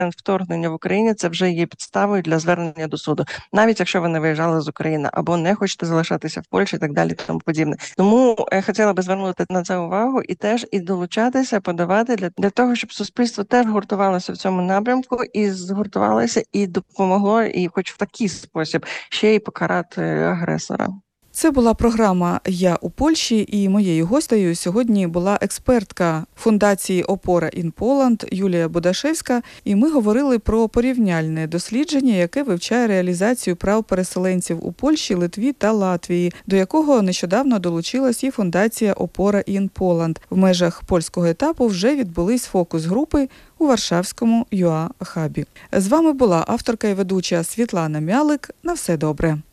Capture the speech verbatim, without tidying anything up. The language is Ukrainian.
вторгнення в Україні це вже є підставою для звернення до суду, навіть якщо ви не виїжджали з України або не хочете залишатися в Польщі і так далі, тому подібне. Тому я хотіла би звернути на це увагу і теж і долучатися, подавати для, для того, щоб суспільство теж гуртувалося в цьому напрямку і згуртувалося і допомогло, і хоч в такий спосіб ще й покарати агресора. Це була програма «Я у Польщі» і моєю гостею сьогодні була експертка фундації «Опора ін Поланд» Юлія Будашевська, і ми говорили про порівняльне дослідження, яке вивчає реалізацію прав переселенців у Польщі, Литві та Латвії, до якого нещодавно долучилась і фундація «Опора ін Поланд». В межах польського етапу вже відбулись фокус-групи у Варшавському ю а-хабі. З вами була авторка і ведуча Світлана Мялик. На все добре.